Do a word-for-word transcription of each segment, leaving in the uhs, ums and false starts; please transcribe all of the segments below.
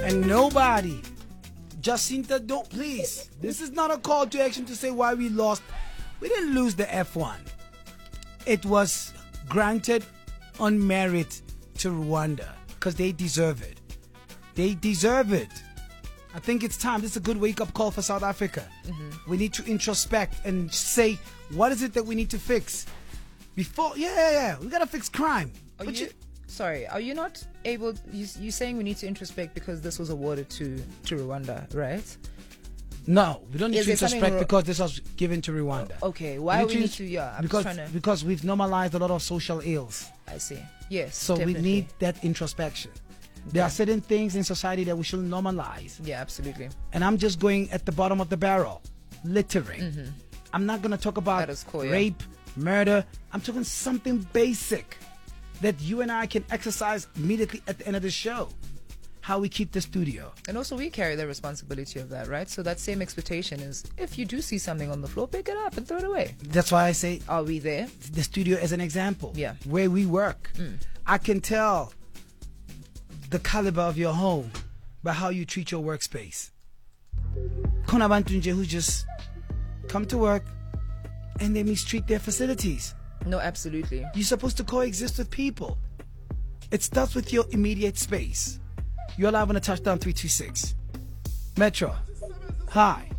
And nobody, Jacinta, don't please. This is not a call to action to say why we lost. We didn't lose the F one. It was granted on merit to Rwanda because they deserve it. They deserve it. I think it's time. This is a good wake-up call for South Africa. Mm-hmm. We need to introspect and say, what is it that we need to fix? Before, yeah, yeah, yeah. We got to fix crime. Are But you, you, sorry, are you not able, you, you're saying we need to introspect because this was awarded to, to Rwanda, right? no, we don't need Is to there something introspect ro- because this was given to Rwanda. Okay, why We we need need to- to, yeah, I'm because, just trying to, because we've normalized a lot of social ills. I see. Yes, So definitely. we need that introspection. There are certain things in society that we should normalize. Yeah, absolutely. And I'm just going at the bottom of the barrel, littering. Mm-hmm. I'm not going to talk about That is cool, yeah. rape, murder. I'm talking something basic that you and I can exercise immediately at the end of the show. How we keep the studio. And also we carry the responsibility of that, right? So that same expectation is if you do see something on the floor, pick it up and throw it away. That's why I say Are we there? the studio as an example. Yeah. Where we work. Mm. I can tell the caliber of your home by how you treat your workspace. Kona bantu nje who just come to work and they mistreat their facilities. No, absolutely. You're supposed to coexist with people. It starts with your immediate space. You're live on a touchdown three two six. Metro. Hi.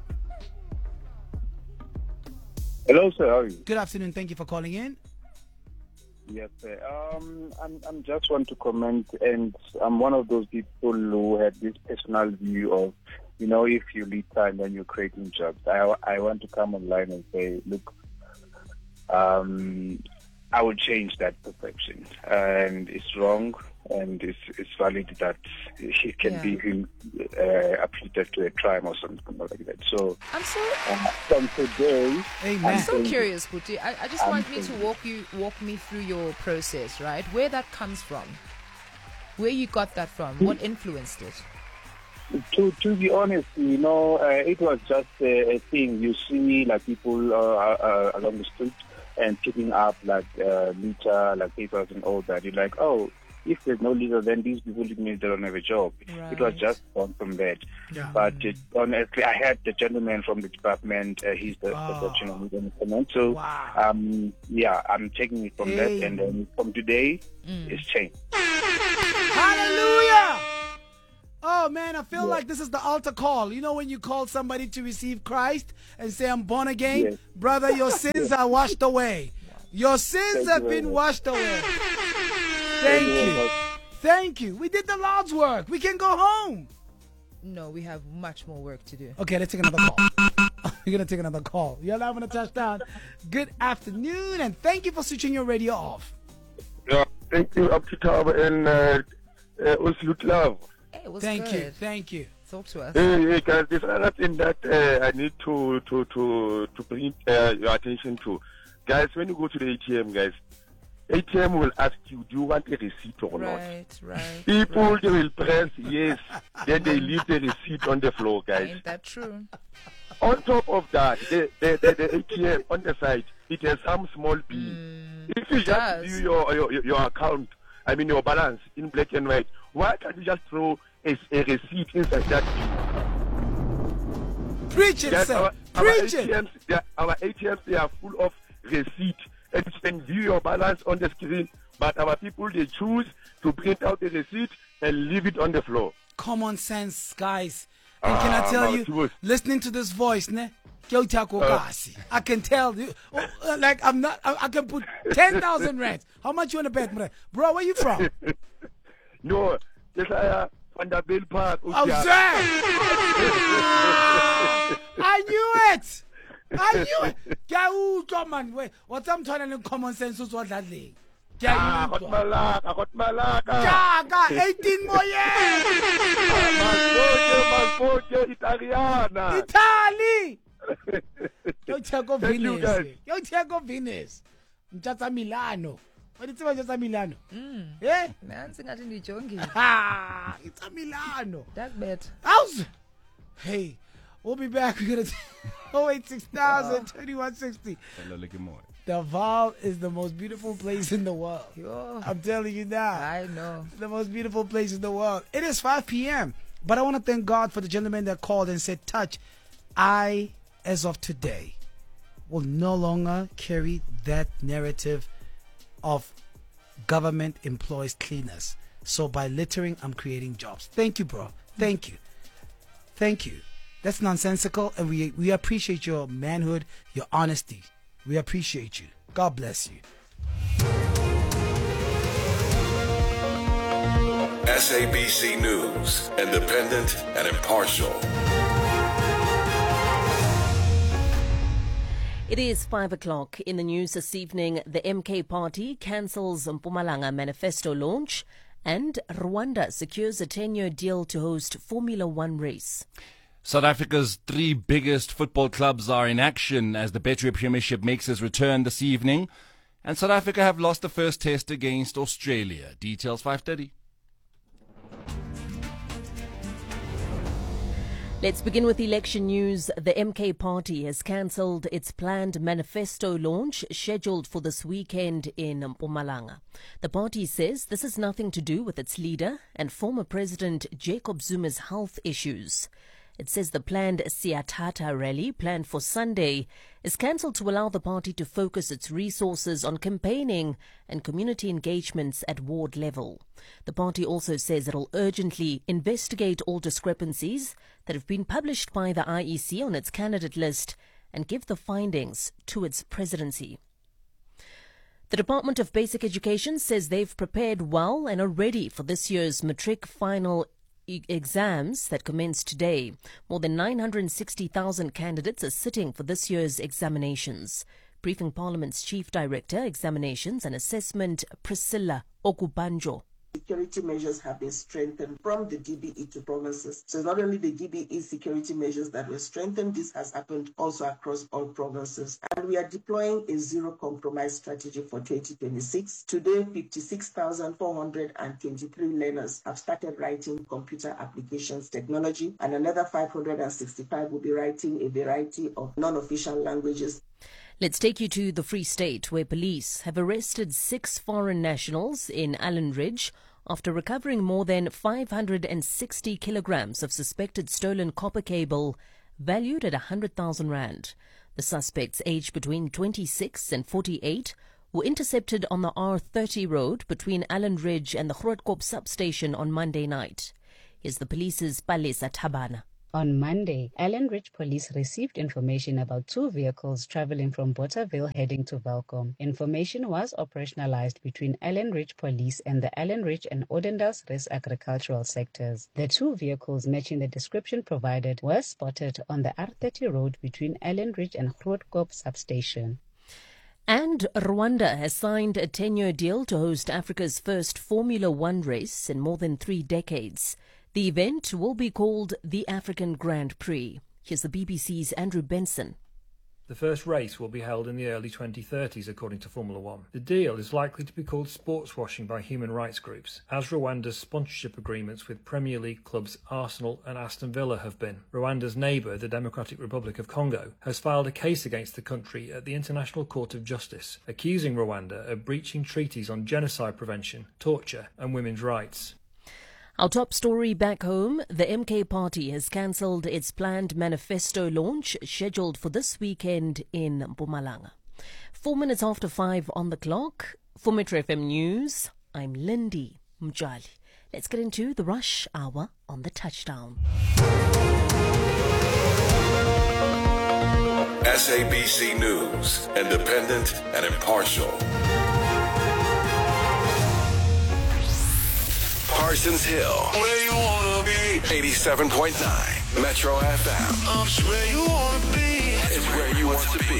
Hello, sir. How are you? Good afternoon. Thank you for calling in. Yes, sir. Um, I'm, I'm just want to comment, and I'm one of those people who had this personal view of, you know, if you lead time, then you're creating jobs. I, I want to come online and say, look, um, I would change that perception, and it's wrong, and it's it's valid that he can Yeah. be uh, appealed to a crime or something like that. So I'm so uh, from today, Amen. I'm so curious, Puti. I, I just I'm want me to thinking- walk you walk me through your process, right? Where that comes from. Where you got that from. What influenced it? To to be honest, you know, uh, it was just a, a thing. You see, like people uh, uh, along the street and picking up like uh, litter, like papers and all that. You're like, oh, if there's no litter, then these people mean they don't have a job. It was Right. just born from that. Yeah. But it, honestly, I had the gentleman from the department. Uh, he's the Oh. perception of the comment. So, Wow. um, yeah, I'm taking it from that, and then from today, it's changed. Hallelujah! Oh man, I feel like this is the altar call. You know when you call somebody to receive Christ and say, I'm born again? Yes. Brother, your sins are washed away. Your sins Thank have you very been much. washed away. Thank you very you. much. Thank you. We did the Lord's work. We can go home. No, we have much more work to do. Okay, let's take another call. We're going to take another call. You're live on a touchdown. Good afternoon, and thank you for switching your radio off. Yeah, thank you, up to Taba and uh, uh, Uslut Love. Hey, it was Thank good. you. Thank you. Talk to us. Hey, hey, guys, there's another thing that uh, I need to to to to bring uh, your attention to, guys. When you go to the A T M, guys, A T M will ask you, do you want a receipt or not? Right, right. People right. they will press yes, then they leave the receipt on the floor, guys. Ain't that true? On top of that, the the, the, the A T M on the side, it has some small pin. if you it just does. view your, your your account, I mean your balance in black and white, why can't you just throw a, a receipt inside that pin? Preach it, Guys, sir. our, our Preach A T Ms, it. they are, our A T Ms, they are full of receipt, and you can view your balance on the screen. But our people, they choose to print out the receipt and leave it on the floor. Common sense, guys. And can I Ah, tell my you, goodness. listening to this voice, ne? Kyotakokasi. I can tell you, oh, uh, like I'm not, I, I can put ten thousand rands. How much you want to bet, bro? Bro, where you from? No, just uh, Vanderbilt Park. Oh, sir! I knew it! I knew it! Kya come on, wait. What I'm trying to common sense is what that league. Ah, got malaka, got malaka. Jaga, eighteen more years! Malfoge, Malfoge, Italiana. Italy! Yo Tiago Thank you, Venus. guys. Yo Tiago Venus. Mthatha Milano. What is it just Milano? Yeah? Man, singathi ndijongile. Ah, it's a Milano. That bet. How's Hey, we'll be back. We're gonna oh eight six thousand twenty one sixty. Hello, good morning. The Vaal is the most beautiful place in the world. Yo. I'm telling you now. I know. The most beautiful place in the world. It is five p.m. But I want to thank God for the gentleman that called and said, Touch, I, as of today, will no longer carry that narrative of government employs cleaners. So by littering, I'm creating jobs. Thank you, bro. Thank you. Thank you. That's nonsensical, and we we appreciate your manhood, your honesty. We appreciate you. God bless you. S A B C News, independent and impartial. It is five o'clock. In the news this evening, the M K party cancels Mpumalanga manifesto launch, and Rwanda secures a ten-year deal to host Formula One race. South Africa's three biggest football clubs are in action as the Betway Premiership makes its return this evening. And South Africa have lost the first test against Australia. Details five thirty. Let's begin with election news. The M K party has cancelled its planned manifesto launch scheduled for this weekend in Mpumalanga. The party says this has nothing to do with its leader and former President Jacob Zuma's health issues. It says the planned Siyathatha rally, planned for Sunday, is cancelled to allow the party to focus its resources on campaigning and community engagements at ward level. The party also says it will urgently investigate all discrepancies that have been published by the I E C on its candidate list and give the findings to its presidency. The Department of Basic Education says they've prepared well and are ready for this year's matric final exams that commence today. More than nine hundred sixty thousand candidates are sitting for this year's examinations. Briefing Parliament's Chief Director, Examinations and Assessment, Priscilla Okubanjo. Security measures have been strengthened from the D B E to provinces. So not only the D B E security measures that were strengthened, this has happened also across all provinces. And we are deploying a zero compromise strategy for twenty twenty-six. Today, fifty-six thousand four hundred twenty-three learners have started writing computer applications technology, and another five hundred sixty-five will be writing a variety of non-official languages. Let's take you to the Free State, where police have arrested six foreign nationals in Allen Ridge after recovering more than five hundred sixty kilograms of suspected stolen copper cable valued at one hundred thousand rand. The suspects, aged between twenty-six and forty-eight, were intercepted on the R thirty road between Allen Ridge and the Grootkoop substation on Monday night. Here's the police's Palesa Tabana. On Monday, Allen Ridge Police received information about two vehicles traveling from Botterville heading to Welkom. Information was operationalized between Allen Ridge Police and the Allen Ridge and Odendaalsrus agricultural sectors. The two vehicles matching the description provided were spotted on the R thirty road between Allen Ridge and Grootkoop substation. And Rwanda has signed a ten-year deal to host Africa's first Formula One race in more than three decades. The event will be called the African Grand Prix. Here's the B B C's Andrew Benson. The first race will be held in the early twenty thirties, according to Formula One. The deal is likely to be called sports washing by human rights groups, as Rwanda's sponsorship agreements with Premier League clubs Arsenal and Aston Villa have been. Rwanda's neighbour, the Democratic Republic of Congo, has filed a case against the country at the International Court of Justice, accusing Rwanda of breaching treaties on genocide prevention, torture and women's rights. Our top story back home, the M K party has cancelled its planned manifesto launch scheduled for this weekend in Mpumalanga. Four minutes after five on the clock. For Metro F M News, I'm Lindy Mjali. Let's get into the rush hour on the touchdown. S A B C News, independent and impartial. Parsons Hill, where you wanna be. eighty-seven point nine Metro F M. I'm where you wanna be. It's where you want to be.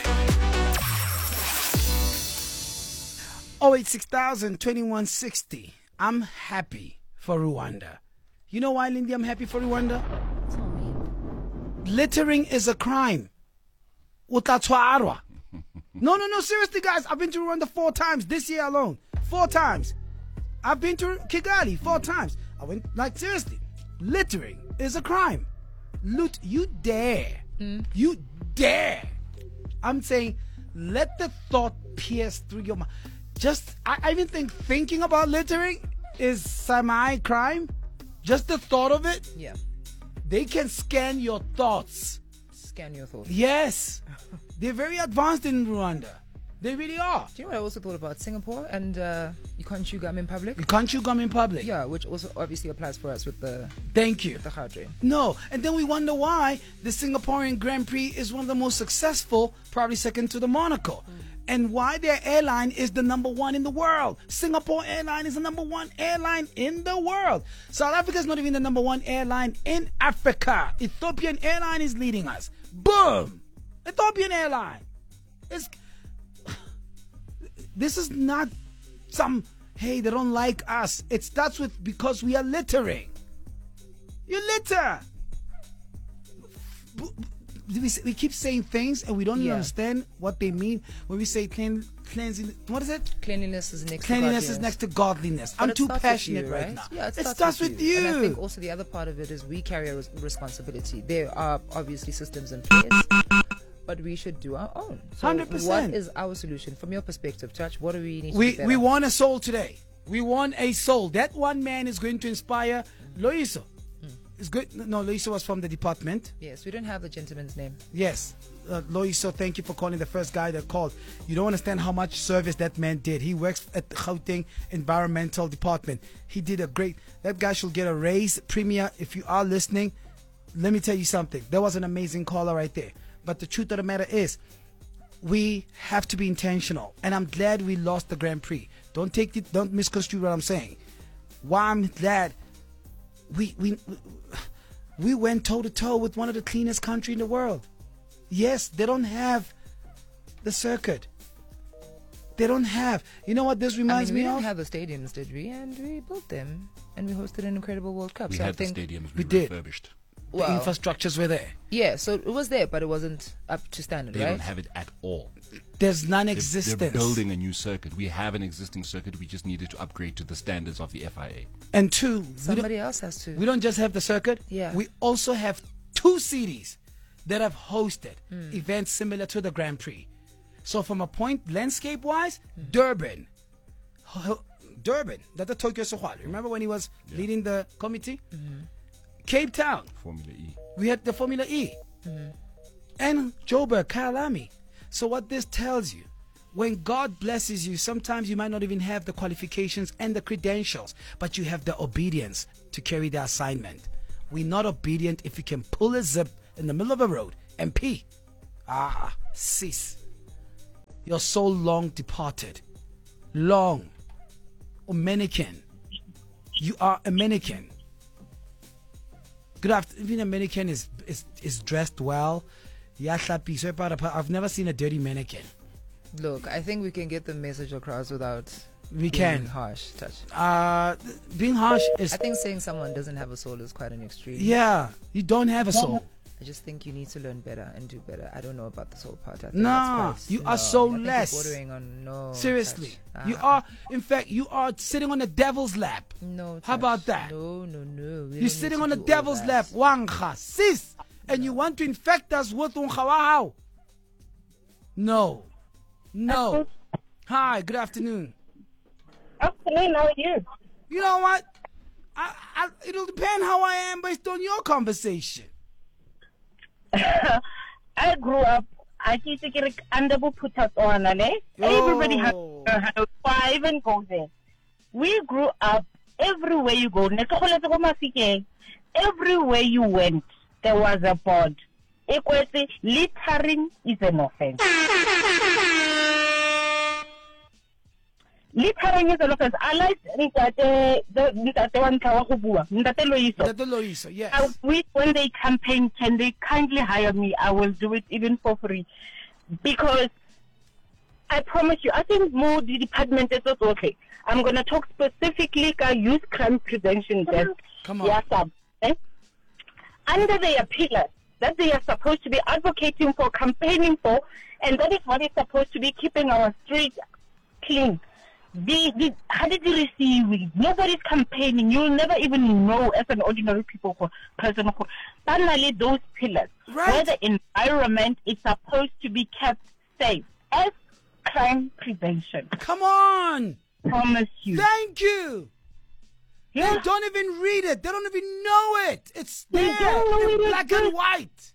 oh eight six thousand, twenty-one sixty. I'm happy for Rwanda. You know why, Lindy, I'm happy for Rwanda? Tell me. Littering is a crime. Utatwarwa. No, no, no, seriously, guys. I've been to Rwanda four times this year alone. Four times. I've been to Kigali four times. I went, like, seriously, littering is a crime. Loot, you dare. Mm. You dare. I'm saying let the thought pierce through your mind. Just, I, I even think thinking about littering is semi-crime. Just the thought of it. Yeah. They can scan your thoughts. Scan your thoughts. Yes. They're very advanced in Rwanda. They really are. Do you know what I also thought about Singapore and uh, you can't chew gum in public? You can't chew gum in public. Yeah, which also obviously applies for us with the Thank you. With the hard drain. No, and then we wonder why the Singaporean Grand Prix is one of the most successful, probably second to the Monaco. Mm. And why their airline is the number one in the world. Singapore Airline is the number one airline in the world. South Africa is not even the number one airline in Africa. Ethiopian Airline is leading us. Boom! Ethiopian Airline. It's, this is not some, hey, they don't like us. It starts with because we are littering. You litter. We, we keep saying things and we don't Yeah. understand what they mean when we say clean, cleansing. What is it? Cleanliness is next Cleanliness to is next to godliness. But I'm it too starts with passionate you, right? right? now. Yeah, it it starts, starts with, with you. you. And I think also the other part of it is we carry a res- responsibility. There are obviously systems in place, but we should do our own. So one hundred percent. what is our solution from your perspective, Touch? What do we need to We do better? we want a soul today. We want a soul. That one man is going to inspire Loiso. Mm. It's good. No, Loiso was from the department. Yes, we don't have the gentleman's name. Yes. Uh, Loiso, thank you for calling, the first guy that called. You don't understand how much service that man did. He works at the Gauteng Environmental Department. He did a great, that guy should get a raise. Premier, if you are listening, let me tell you something. That was an amazing caller right there. But the truth of the matter is, we have to be intentional. And I'm glad we lost the Grand Prix. Don't take it, don't misconstrue what I'm saying. Why I'm glad we, we, we went toe to toe with one of the cleanest country in the world. Yes, they don't have the circuit. They don't have. You know what this reminds I mean, we me didn't of? have the stadiums, did we? And we built them, and we hosted an incredible World Cup. We so I had the think, stadiums we we did. refurbished. The well, infrastructures were there. yeah, so it was there, but it wasn't up to standard, They right? don't have it at all. There's They're, non-existence. they're building a new circuit. We have an existing circuit. We just needed to upgrade to the standards of the F I A. And two, we Somebody don't, else has to. we don't just have the circuit. Yeah. We also have two cities that have hosted Hmm. events similar to the Grand Prix. So from a point landscape-wise, Durban. Ho- Durban, that's the Tokyo Sohwal. Remember when he was Yeah. leading the committee? Mm-hmm. Cape Town. Formula E. We had the Formula E. Mm-hmm. And Joburg, Kyalami. So what this tells you, when God blesses you, sometimes you might not even have the qualifications and the credentials, but you have the obedience to carry the assignment. We're not obedient if you can pull a zip in the middle of a road and pee. Ah, sis. You're so long departed. Long. A mannequin. You are a mannequin. Good afternoon. Even a mannequin is, is, is dressed well. I've never seen a dirty mannequin. Look, I think we can get the message across without We being can. harsh. Touch. Uh, being harsh is. I think saying someone doesn't have a soul is quite an extreme. Yeah, you don't have a soul. I just think you need to learn better and do better. I don't know about the soul part. I think No, that's quite- you are no, so I think less. You're bordering on no. Seriously, Touch. you Ah. are. In fact, you are sitting on the devil's lap. No. How Touch. about that? No, no, no. We don't You're need sitting to on the do all devil's that. lap, wangha sis, and you want to infect us with unkhawahau. No, no. Hi, good afternoon. Afternoon, how are you? You know what? I, I, it'll depend how I am based on your conversation. I grew up, I used to get under put us on, everybody has uh, five and go there. We grew up everywhere you go. Everywhere you went, there was a board. Littering is an offense. Littering is an offense. I like the the one Loiso, yes. I wish when they campaign, can they kindly hire me? I will do it even for free. Because I promise you, I think more the department is also okay. I'm going to talk specifically about youth crime prevention desk. Come on. Yes, okay? Under their pillars that they are supposed to be advocating for, campaigning for, and that is what is supposed to be keeping our streets clean. The, the, how did you receive it? Nobody's campaigning. You'll never even know as an ordinary people person. Finally, those pillars Right. where the environment is supposed to be kept safe. as crime prevention. Come on. Promise you. Thank you. Yeah. They don't even read it. They don't even know it. It's They there don't know in it black exists. and white.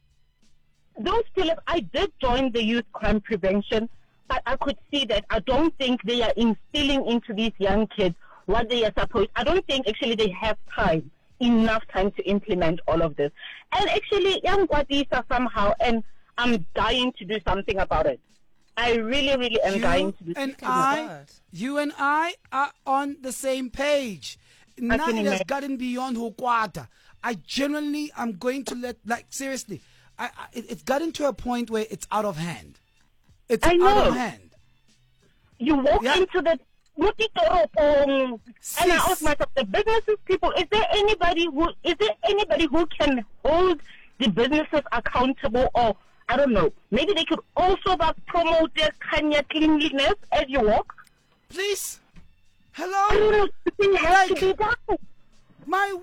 Those Philip, I did join the youth crime prevention, but I could see that I don't think they are instilling into these young kids what they are supposed. I don't think actually they have time, enough time to implement all of this. And actually, young Wadisa somehow, and I'm dying to do something about it. I really, really am You dying to do and something I, about it. you and I are on the same page. Now can it has imagine. gotten beyond Hukwata. I genuinely am going to let, like, seriously, I, I, it, it's gotten to a point where it's out of hand. It's I out know. of hand. You walk Yeah. into the Mutitoropong, and I Sis. ask myself, the businesses people, is there anybody who is there anybody who can hold the businesses accountable, or I don't know, maybe they could also promote their Kenya cleanliness as you walk? Please. I don't know, Hello? something has Like- to be done. My,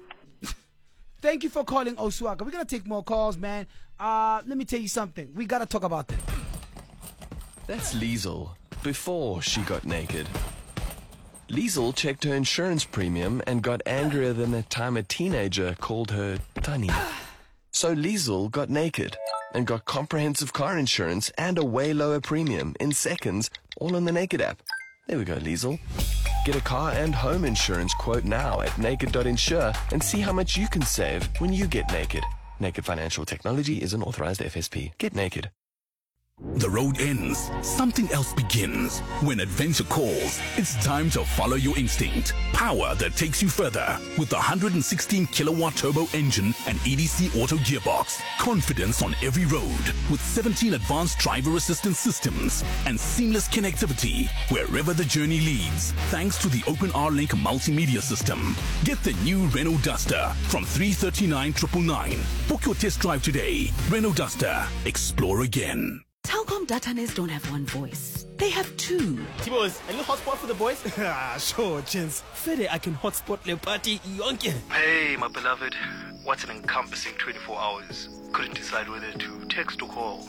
thank you for calling Osuaka. We're gonna take more calls, man. Uh, let me tell you something. We gotta talk about this. That's Liesel, before she got naked. Liesel checked her insurance premium and got angrier than the time a teenager called her Tunny. So Liesel got naked and got comprehensive car insurance and a way lower premium in seconds, all on the Naked app. There we go, Liesel. Get a car and home insurance quote now at naked dot insure and see how much you can save when you get naked. Naked Financial Technology is an authorized F S P. Get naked. The road ends, something else begins. When adventure calls, it's time to follow your instinct. Power that takes you further with the one hundred sixteen kilowatt turbo engine and E D C auto gearbox. Confidence on every road with seventeen advanced driver assistance systems and seamless connectivity wherever the journey leads, thanks to the OpenR Link multimedia system. Get the new Renault Duster from three thirty-nine nine nine nine. Book your test drive today. Renault Duster. Explore again. Telkom Datanes don't have one voice. They have two. Tibos, a little hotspot for the boys? Sure, Chins. Fede, I can hotspot the party yonke. Hey, my beloved. What's an encompassing twenty-four hours? Couldn't decide whether to text or call.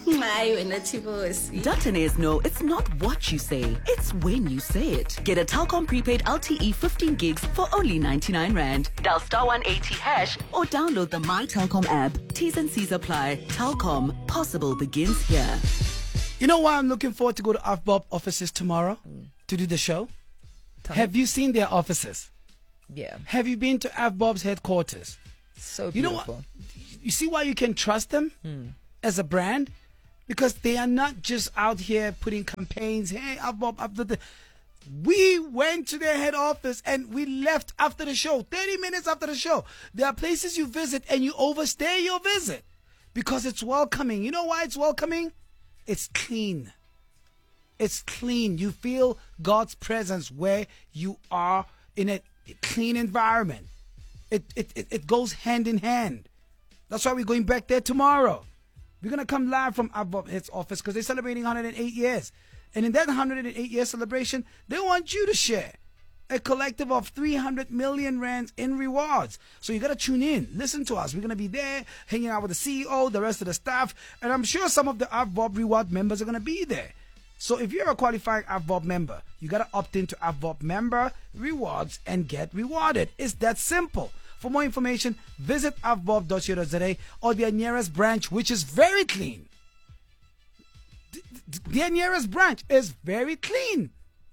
Datanes know it's not what you say, it's when you say it. Get a Telkom prepaid L T E fifteen gigs for only ninety-nine rand. Dial star one eighty hash or download the My Telkom app. T's and C's apply. Telkom. Possible begins here. You know why I'm looking forward to go to A F B O B offices tomorrow to do the show? Have you seen their offices? Yeah. Have you been to A F B O B's headquarters? So You know beautiful. what? You see why you can trust them as a brand? Because they are not just out here putting campaigns. Hey, A F B O B, after the. We went to their head office and we left after the show, thirty minutes after the show. There are places you visit and you overstay your visit because it's welcoming. You know why it's welcoming? It's clean. It's clean. You feel God's presence where you are in a clean environment. It, it, it, it goes hand in hand. That's why we're going back there tomorrow. We're going to come live from A F B O B's office because they're celebrating one hundred eight years. And in that one hundred eight year celebration, they want you to share a collective of three hundred million rands in rewards. So you got to tune in. Listen to us. We're going to be there hanging out with the C E O, the rest of the staff. And I'm sure some of the A F B O B reward members are going to be there. So if you're a qualifying A F B O B member, you got to opt into A F B O B member rewards and get rewarded. It's that simple. For more information, visit A F B O B dot co dot za or their nearest branch, which is very clean. Their nearest branch is very clean.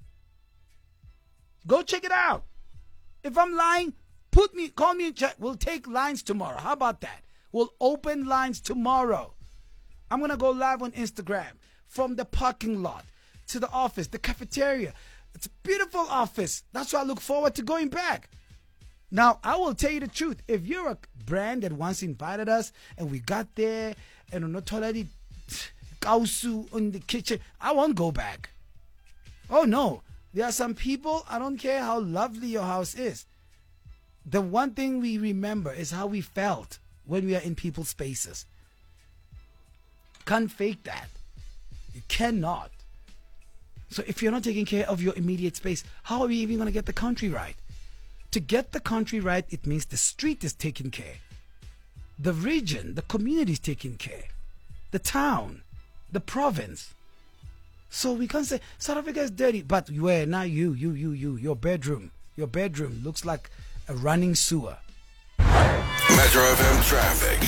Go check it out. If I'm lying, put me, call me and check. We'll take lines tomorrow. How about that? We'll open lines tomorrow. I'm going to go live on Instagram from the parking lot to the office, the cafeteria. It's a beautiful office. That's why I look forward to going back. Now, I will tell you the truth. If you're a brand that once invited us and we got there and on not already kausu in the kitchen, I won't go back. Oh, no. There are some people, I don't care how lovely your house is. The one thing we remember is how we felt when we are in people's spaces. Can't fake that. You cannot. So if you're not taking care of your immediate space, how are we even going to get the country right? To get the country right, it means the street is taken care. The region, the community is taken care. The town, the province. So we can't say South Africa is dirty, but where now you, you, you, you, your bedroom, your bedroom looks like a running sewer. Metro F M traffic.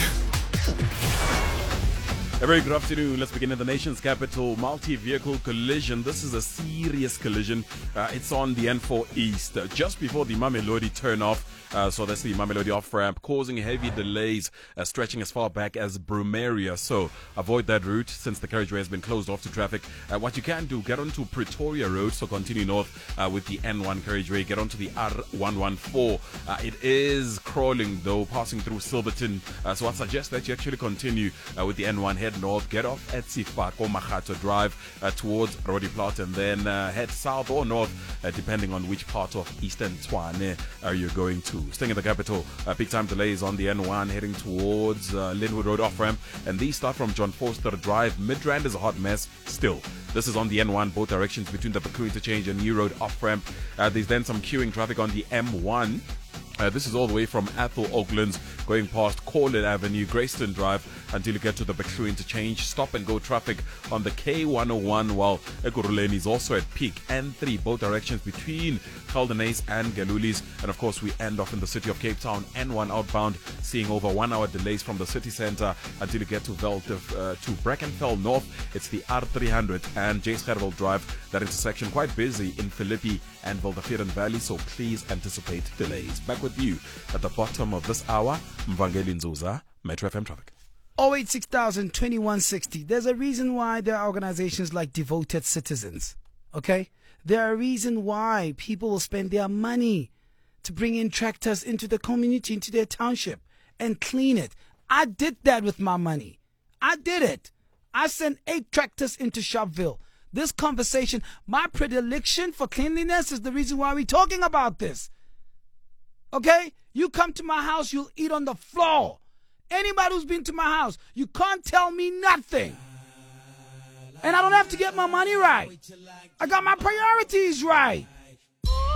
A very good afternoon. Let's begin in the nation's capital. Multi-vehicle collision. This is a serious collision. Uh, it's on the N four East, uh, just before the Mamelodi turn-off. Uh, so that's the Mamelodi off-ramp, causing heavy delays, uh, stretching as far back as Brumeria. So avoid that route since the carriageway has been closed off to traffic. Uh, what you can do, get onto Pretoria Road, so continue north uh, with the N one carriageway. Get onto the R one fourteen. Uh, it is crawling, though, passing through Silverton. Uh, so I suggest that you actually continue uh, with the N one, head north, get off at Sifako Mahato Drive uh, towards Roodeplaat, and then uh, head south or north, uh, depending on which part of Eastern Tshwane uh, you're going to. Staying in the capital, uh, big time delays on the N one heading towards uh, Linwood Road off-ramp, and these start from John Foster Drive. Midrand is a hot mess still. This is on the N one, both directions between the Baku interchange and New Road off-ramp. Uh, there's then some queuing traffic on the M one. Uh, this is all the way from Athol Oaklands, going past Corlin Avenue, Greyston Drive, until you get to the Baku interchange. Stop and go traffic on the K one oh one, while Ekurhuleni is also at peak. N three, both directions between Geldenhuys and Galulis. And of course, we end off in the city of Cape Town. N one outbound, seeing over one hour delays from the city centre until you get to Veld, uh, to Brackenfell North. It's the R three hundred and J. Scherwel Drive. That intersection quite busy in Philippi and Valdeferen Valley, so please anticipate delays. Back with you at the bottom of this hour, Mvangeli Nzuza, Metro F M Traffic. oh eight six thousand, twenty-one sixty. There's a reason why there are organizations like Devoted Citizens, okay? There are a reason why people will spend their money to bring in tractors into the community, into their township, and clean it. I did that with my money. I did it. I sent eight tractors into Sharpeville. This conversation, my predilection for cleanliness is the reason why we're talking about this. Okay? You come to my house, you'll eat on the floor. Anybody who's been to my house, you can't tell me nothing. And I don't have to get my money right. I got my priorities right.